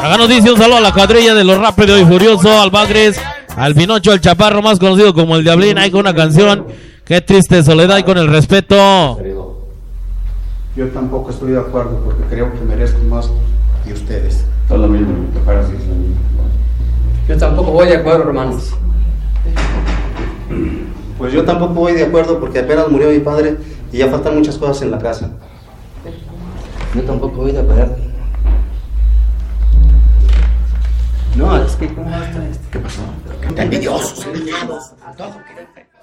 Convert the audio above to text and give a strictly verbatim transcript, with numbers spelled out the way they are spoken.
Acá nos dice un saludo a la cuadrilla de los Rápido y Furioso, al Bagres, al Pinocho, al Chaparro, más conocido como el Diablín, ahí con una canción. Qué triste soledad y con el respeto. Yo tampoco estoy de acuerdo porque creo que merezco más que ustedes. Todo lo mismo, te parece lo mismo. Yo tampoco voy de acuerdo, hermanos. Pues yo tampoco voy de acuerdo porque apenas murió mi padre y ya faltan muchas cosas en la casa. Yo tampoco voy de acuerdo. No, es que ¿cómo va a estar este? ¿Qué pasó? Envidiosos, engañados, todo quieren.